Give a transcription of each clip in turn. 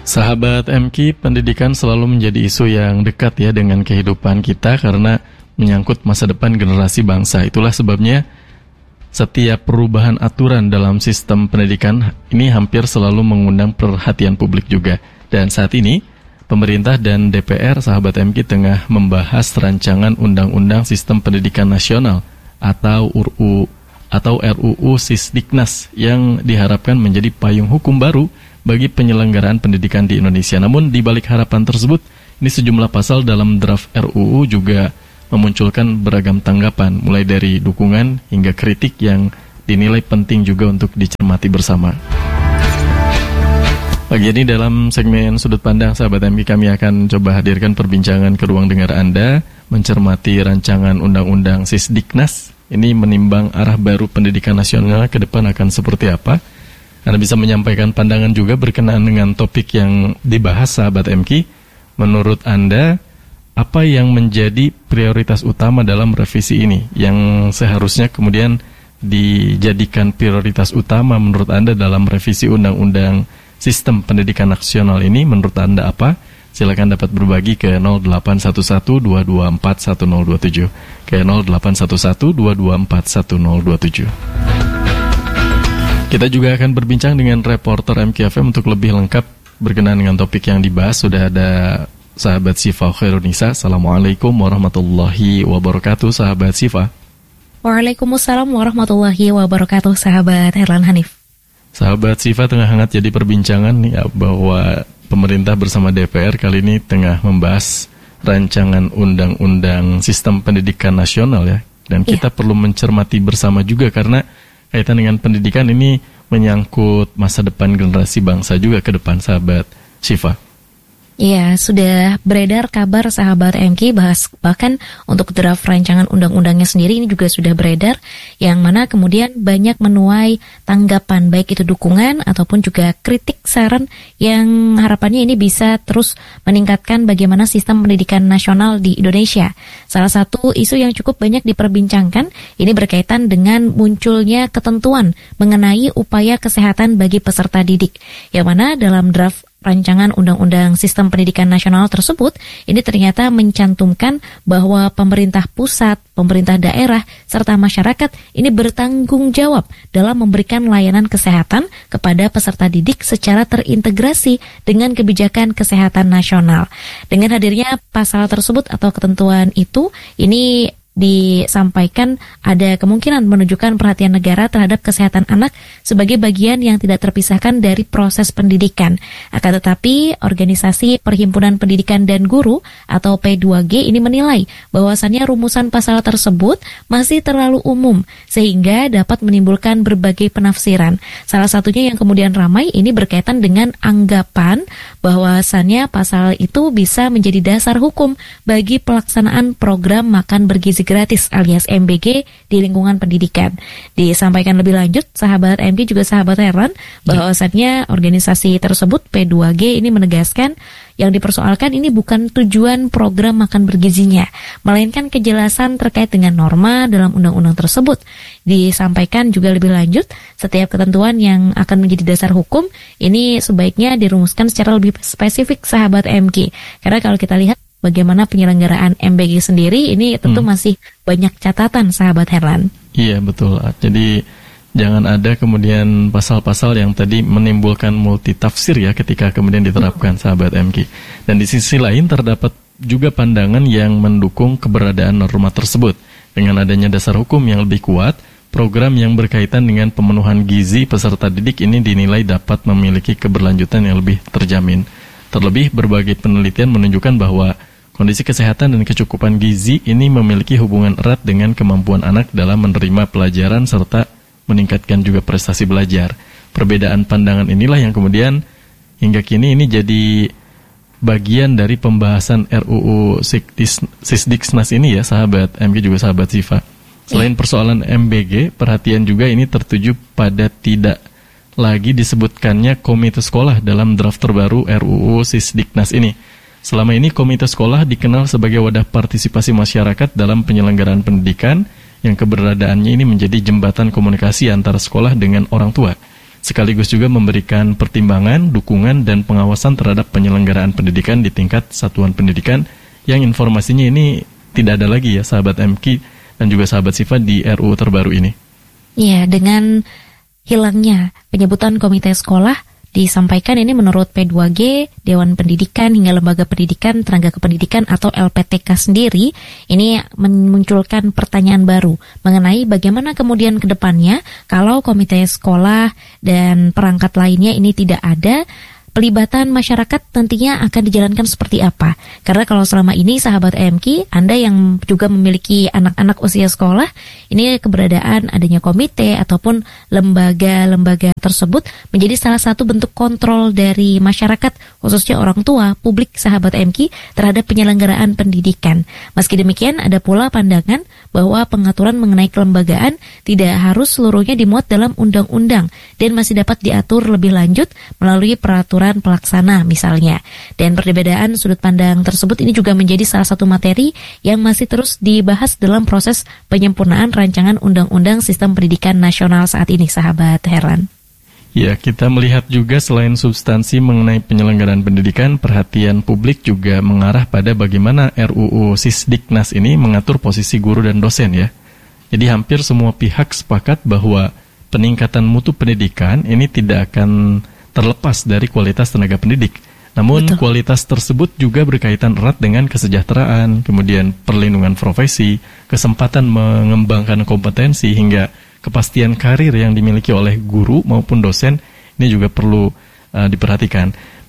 Sahabat MQ, pendidikan selalu menjadi isu yang dekat ya dengan kehidupan kita karena menyangkut masa depan generasi bangsa. Itulah sebabnya setiap perubahan aturan dalam sistem pendidikan ini hampir selalu mengundang perhatian publik juga. Dan saat ini, pemerintah dan DPR sahabat MQ tengah membahas rancangan Undang-Undang Sistem Pendidikan Nasional atau RUU Sisdiknas yang diharapkan menjadi payung hukum baru bagi penyelenggaraan pendidikan di Indonesia. Namun di balik harapan tersebut, ini sejumlah pasal dalam draft RUU juga memunculkan beragam tanggapan, mulai dari dukungan hingga kritik yang dinilai penting juga untuk dicermati bersama. Pagi ini dalam segmen Sudut Pandang Sahabat MQ kami akan coba hadirkan perbincangan ke ruang dengar Anda, mencermati rancangan Undang-Undang Sisdiknas. Ini menimbang arah baru pendidikan nasional ke depan akan seperti apa. Anda bisa menyampaikan pandangan juga berkenaan dengan topik yang dibahas sahabat MQ. Menurut Anda, apa yang menjadi prioritas utama dalam revisi ini yang seharusnya kemudian dijadikan prioritas utama menurut Anda dalam revisi Undang-Undang Sistem Pendidikan Nasional ini? Menurut Anda apa? Silakan dapat berbagi ke 0811-224-1027 ke 0811-224-1027. Kita juga akan berbincang dengan reporter MQFM untuk lebih lengkap berkenaan dengan topik yang dibahas. Sudah ada sahabat Sifa Khairunisa. Assalamualaikum warahmatullahi wabarakatuh, sahabat Sifa. Waalaikumsalam warahmatullahi wabarakatuh, sahabat Herlan Hanif. Sahabat Sifa, tengah hangat jadi perbincangan nih ya, bahwa pemerintah bersama DPR kali ini tengah membahas rancangan Undang-Undang Sistem Pendidikan Nasional ya. Dan kita perlu mencermati bersama juga karena kaitan dengan pendidikan ini menyangkut masa depan generasi bangsa juga ke depan, sahabat Syifa. Iya, sudah beredar kabar sahabat MQ, bahkan untuk draft rancangan undang-undangnya sendiri ini juga sudah beredar, yang mana kemudian banyak menuai tanggapan, baik itu dukungan ataupun juga kritik saran yang harapannya ini bisa terus meningkatkan bagaimana sistem pendidikan nasional di Indonesia. Salah satu isu yang cukup banyak diperbincangkan ini berkaitan dengan munculnya ketentuan mengenai upaya kesehatan bagi peserta didik, yang mana dalam draft rancangan Undang-Undang Sistem Pendidikan Nasional tersebut ini ternyata mencantumkan bahwa pemerintah pusat, pemerintah daerah, serta masyarakat ini bertanggung jawab dalam memberikan layanan kesehatan kepada peserta didik secara terintegrasi dengan kebijakan kesehatan nasional. Dengan hadirnya pasal tersebut atau ketentuan itu, ini disampaikan ada kemungkinan menunjukkan perhatian negara terhadap kesehatan anak sebagai bagian yang tidak terpisahkan dari proses pendidikan. Akan tetapi, Organisasi Perhimpunan Pendidikan dan Guru atau P2G ini menilai bahwasannya rumusan pasal tersebut masih terlalu umum sehingga dapat menimbulkan berbagai penafsiran. Salah satunya yang kemudian ramai ini berkaitan dengan anggapan bahwasannya pasal itu bisa menjadi dasar hukum bagi pelaksanaan program makan bergizi gratis alias MBG di lingkungan pendidikan. Disampaikan lebih lanjut, sahabat MQ juga sahabat Herlan, bahwasannya organisasi tersebut P2G ini menegaskan yang dipersoalkan ini bukan tujuan program makan bergizinya, melainkan kejelasan terkait dengan norma dalam undang-undang tersebut. Disampaikan juga lebih lanjut, setiap ketentuan yang akan menjadi dasar hukum ini sebaiknya dirumuskan secara lebih spesifik, sahabat MQ. Karena kalau kita lihat bagaimana penyelenggaraan MBG sendiri ini tentu masih banyak catatan, sahabat Herlan. Iya, betul. Jadi jangan ada kemudian pasal-pasal yang tadi menimbulkan multitafsir ya ketika kemudian diterapkan, sahabat MQ. Dan di sisi lain terdapat juga pandangan yang mendukung keberadaan norma tersebut. Dengan adanya dasar hukum yang lebih kuat, program yang berkaitan dengan pemenuhan gizi peserta didik ini dinilai dapat memiliki keberlanjutan yang lebih terjamin. Terlebih, berbagai penelitian menunjukkan bahwa kondisi kesehatan dan kecukupan gizi ini memiliki hubungan erat dengan kemampuan anak dalam menerima pelajaran serta meningkatkan juga prestasi belajar. Perbedaan pandangan inilah yang kemudian hingga kini ini jadi bagian dari pembahasan RUU Sisdiknas ini ya, sahabat MQ juga sahabat Sifa. Selain persoalan MBG, perhatian juga ini tertuju pada tidak lagi disebutkannya komite sekolah dalam draft terbaru RUU Sisdiknas ini. Selama ini komite sekolah dikenal sebagai wadah partisipasi masyarakat dalam penyelenggaraan pendidikan yang keberadaannya ini menjadi jembatan komunikasi antara sekolah dengan orang tua. sekaligus juga memberikan pertimbangan, dukungan, dan pengawasan terhadap penyelenggaraan pendidikan di tingkat satuan pendidikan yang informasinya ini tidak ada lagi ya sahabat MK dan juga sahabat Sifa di RUU terbaru ini. Ya, dengan hilangnya penyebutan komite sekolah disampaikan ini menurut P2G, Dewan Pendidikan hingga Lembaga Pendidikan, Tenaga Kependidikan atau LPTK sendiri, ini memunculkan pertanyaan baru mengenai bagaimana kemudian ke depannya kalau komite sekolah dan perangkat lainnya ini tidak ada, pelibatan masyarakat nantinya akan dijalankan seperti apa? Karena kalau selama ini sahabat MK, Anda yang juga memiliki anak-anak usia sekolah, ini keberadaan adanya komite ataupun lembaga-lembaga tersebut menjadi salah satu bentuk kontrol dari masyarakat, khususnya orang tua, publik sahabat MK terhadap penyelenggaraan pendidikan. Meski demikian, ada pula pandangan bahwa pengaturan mengenai kelembagaan tidak harus seluruhnya dimuat dalam undang-undang dan masih dapat diatur lebih lanjut melalui peraturan pelaksana misalnya. Dan perbedaan sudut pandang tersebut ini juga menjadi salah satu materi yang masih terus dibahas dalam proses penyempurnaan rancangan Undang-Undang Sistem Pendidikan Nasional saat ini, sahabat Herlan. Ya, kita melihat juga selain substansi mengenai penyelenggaraan pendidikan, perhatian publik juga mengarah pada bagaimana RUU Sisdiknas ini mengatur posisi guru dan dosen ya. Jadi hampir semua pihak sepakat bahwa peningkatan mutu pendidikan ini tidak akan terlepas dari kualitas tenaga pendidik. Namun betul, kualitas tersebut juga berkaitan erat dengan kesejahteraan, kemudian perlindungan profesi, kesempatan mengembangkan kompetensi, hingga kepastian karir yang dimiliki oleh guru maupun dosen. Ini juga perlu diperhatikan.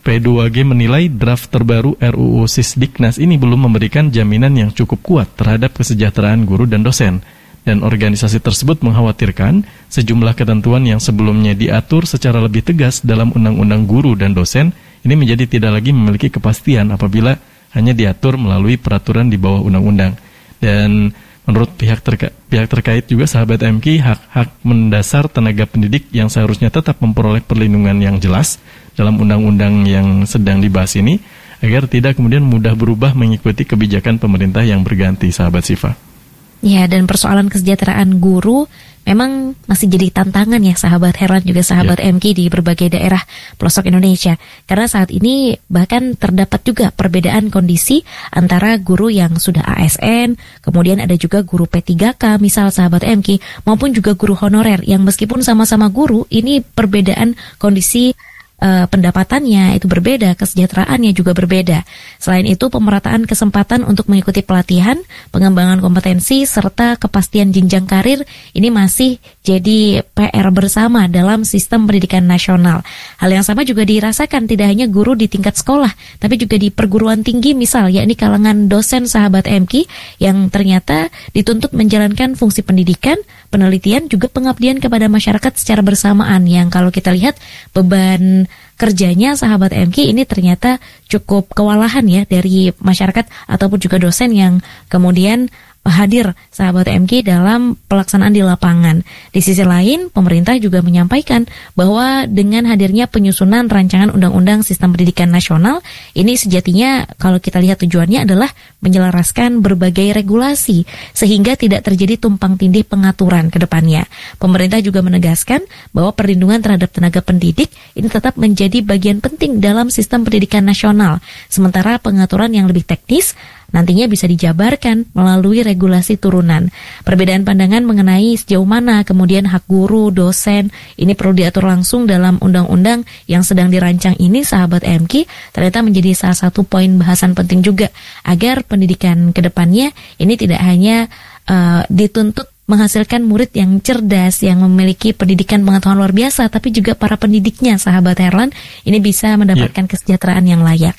P2G menilai draft terbaru RUU Sisdiknas ini belum memberikan jaminan yang cukup kuat terhadap kesejahteraan guru dan dosen. Dan organisasi tersebut mengkhawatirkan sejumlah ketentuan yang sebelumnya diatur secara lebih tegas dalam Undang-Undang Guru dan Dosen ini menjadi tidak lagi memiliki kepastian apabila hanya diatur melalui peraturan di bawah undang-undang. Dan menurut pihak terkait juga sahabat MK, hak-hak mendasar tenaga pendidik yang seharusnya tetap memperoleh perlindungan yang jelas dalam undang-undang yang sedang dibahas ini agar tidak kemudian mudah berubah mengikuti kebijakan pemerintah yang berganti, sahabat Sifa. Ya, dan persoalan kesejahteraan guru memang masih jadi tantangan ya sahabat Herlan juga sahabat MK di berbagai daerah pelosok Indonesia. Karena saat ini bahkan terdapat juga perbedaan kondisi antara guru yang sudah ASN, kemudian ada juga guru P3K misal sahabat MK, maupun juga guru honorer yang meskipun sama-sama guru, ini perbedaan kondisi pendapatannya itu berbeda, kesejahteraannya juga berbeda. Selain itu, pemerataan kesempatan untuk mengikuti pelatihan, pengembangan kompetensi, serta kepastian jenjang karir ini masih jadi PR bersama dalam sistem pendidikan nasional. Hal yang sama juga dirasakan tidak hanya guru di tingkat sekolah, tapi juga di perguruan tinggi misal, yakni kalangan dosen sahabat MK yang ternyata dituntut menjalankan fungsi pendidikan, penelitian, juga pengabdian kepada masyarakat secara bersamaan, yang kalau kita lihat beban kerjanya sahabat MK ini ternyata cukup kewalahan ya dari masyarakat ataupun juga dosen yang kemudian hadir sahabat MK dalam pelaksanaan di lapangan. Di sisi lain, pemerintah juga menyampaikan bahwa dengan hadirnya penyusunan rancangan Undang-Undang Sistem Pendidikan Nasional, ini sejatinya kalau kita lihat tujuannya adalah menyelaraskan berbagai regulasi sehingga tidak terjadi tumpang tindih pengaturan ke depannya. Pemerintah juga menegaskan bahwa perlindungan terhadap tenaga pendidik ini tetap menjadi bagian penting dalam sistem pendidikan nasional. Sementara pengaturan yang lebih teknis nantinya bisa dijabarkan melalui regulasi turunan. Perbedaan pandangan mengenai sejauh mana kemudian hak guru, dosen, ini perlu diatur langsung dalam undang-undang yang sedang dirancang ini, sahabat MK, ternyata menjadi salah satu poin bahasan penting juga, agar pendidikan ke depannya ini tidak hanya dituntut menghasilkan murid yang cerdas, yang memiliki pendidikan pengetahuan luar biasa, tapi juga para pendidiknya, sahabat Herlan, ini bisa mendapatkan kesejahteraan yang layak.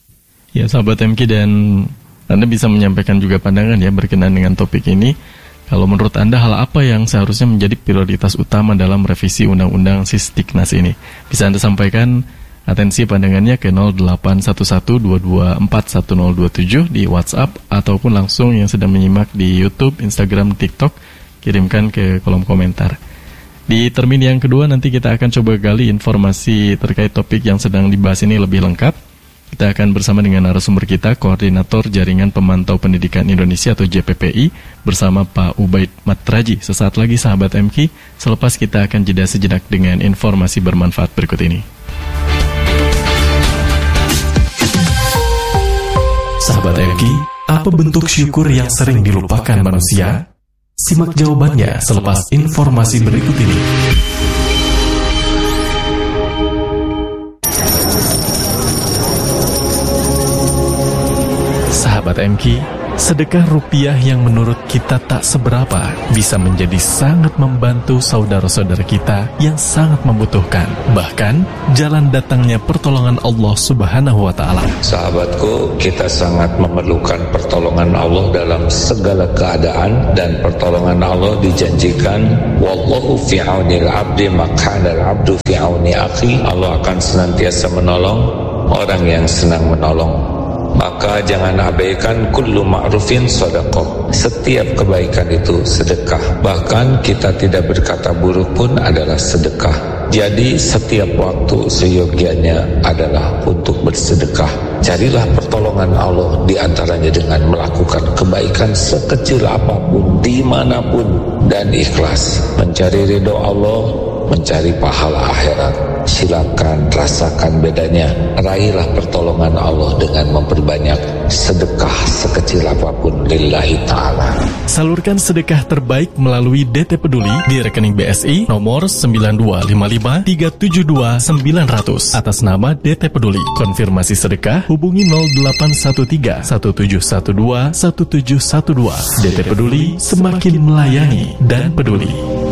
Ya, sahabat MK, dan Anda bisa menyampaikan juga pandangan ya berkenaan dengan topik ini. Kalau menurut Anda hal apa yang seharusnya menjadi prioritas utama dalam revisi Undang-Undang Sisdiknas ini? Bisa Anda sampaikan atensi pandangannya ke 081122411027 di WhatsApp ataupun langsung yang sedang menyimak di YouTube, Instagram, TikTok, kirimkan ke kolom komentar. Di termin yang kedua nanti kita akan coba gali informasi terkait topik yang sedang dibahas ini lebih lengkap. Kita akan bersama dengan narasumber kita, Koordinator Jaringan Pemantau Pendidikan Indonesia atau JPPI, bersama Pak Ubaid Matraji. Sesaat lagi sahabat MK, selepas kita akan jeda sejenak dengan informasi bermanfaat berikut ini. Sahabat MK, apa bentuk syukur yang sering dilupakan manusia? Simak jawabannya selepas informasi berikut ini. Sahabat MK, sedekah rupiah yang menurut kita tak seberapa bisa menjadi sangat membantu saudara-saudara kita yang sangat membutuhkan. Bahkan, jalan datangnya pertolongan Allah Subhanahu wa Ta'ala. Sahabatku, kita sangat memerlukan pertolongan Allah dalam segala keadaan, dan pertolongan Allah dijanjikan, wallahu fi aunil abdi makana al-abdu fi auni akhi. Allah akan senantiasa menolong orang yang senang menolong. Maka jangan abaikan kullu ma'rufin sedekah. Setiap kebaikan itu sedekah. Bahkan kita tidak berkata buruk pun adalah sedekah. Jadi setiap waktu seyogianya adalah untuk bersedekah. Carilah pertolongan Allah di antaranya dengan melakukan kebaikan sekecil apapun, dimanapun, dan ikhlas. Mencari ridho Allah, mencari pahala akhirat. Silakan rasakan bedanya. Raihlah pertolongan Allah dengan memperbanyak sedekah sekecil apapun lillahi ta'ala. Salurkan sedekah terbaik melalui DT Peduli di rekening BSI nomor 9255372900 atas nama DT Peduli. Konfirmasi sedekah hubungi 0813 1712 1712. DT Peduli, semakin melayani dan peduli.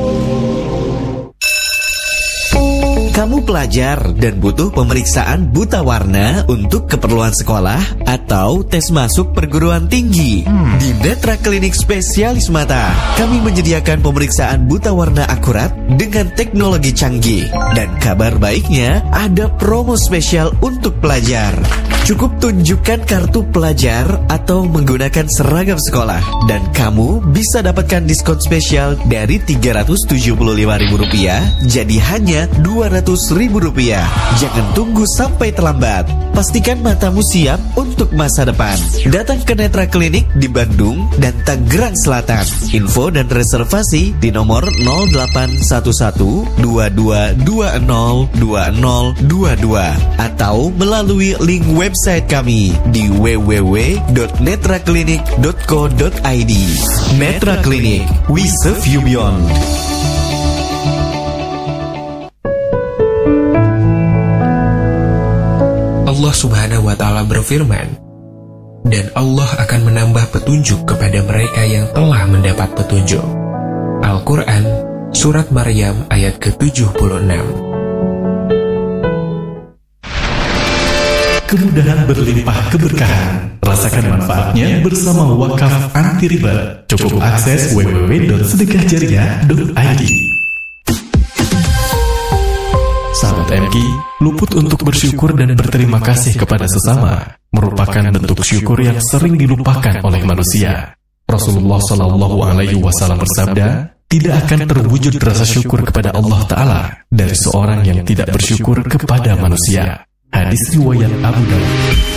Kamu pelajar dan butuh pemeriksaan buta warna untuk keperluan sekolah atau tes masuk perguruan tinggi? Di Netra Klinik Spesialis Mata, kami menyediakan pemeriksaan buta warna akurat dengan teknologi canggih. Dan kabar baiknya, ada promo spesial untuk pelajar. Cukup tunjukkan kartu pelajar atau menggunakan seragam sekolah, dan kamu bisa dapatkan diskon spesial dari Rp375.000 jadi hanya Rp200.000. Jangan tunggu sampai terlambat. Pastikan matamu siap untuk masa depan. Datang ke Netra Klinik di Bandung dan Tangerang Selatan. Info dan reservasi di nomor 0811-2220-2022 atau melalui link website kami di www.netraklinik.co.id. Netra Klinik, we serve you beyond. Allah Subhanahu wa Ta'ala berfirman, dan Allah akan menambah petunjuk kepada mereka yang telah mendapat petunjuk. Al-Quran, Surat Maryam ayat ke-76. Kemudahan berlimpah keberkahan. Rasakan manfaatnya bersama Wakaf Anti Riba. Cukup akses www.sedekahjariah.id. Sahabat MK, luput untuk bersyukur dan berterima kasih kepada sesama merupakan bentuk syukur yang sering dilupakan oleh manusia. Rasulullah SAW bersabda, tidak akan terwujud rasa syukur kepada Allah Ta'ala dari seorang yang tidak bersyukur kepada manusia. Hadis riwayat Abu Dawud.